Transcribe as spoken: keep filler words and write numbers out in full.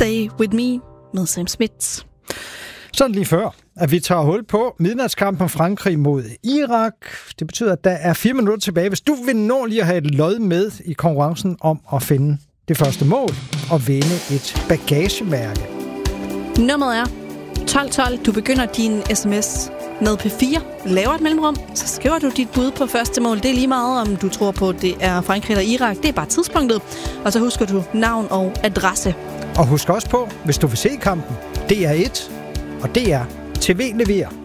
Stay With Me med Sam Smith. Sådan lige før, at vi tager hul på midnatskampen Frankrig mod Irak. Det betyder, at der er fire minutter tilbage. Hvis du vil nå lige at have et lod med i konkurrencen om at finde det første mål og vinde et bagagemærke. Nummeret er tolv tolv. Du begynder din sms med P fire, laver et mellemrum, så skriver du dit bud på første mål. Det er lige meget, om du tror på, at det er Frankrig eller Irak. Det er bare tidspunktet. Og så husker du navn og adresse. Og husk også på, hvis du vil se kampen, D R et og D R T V leverer.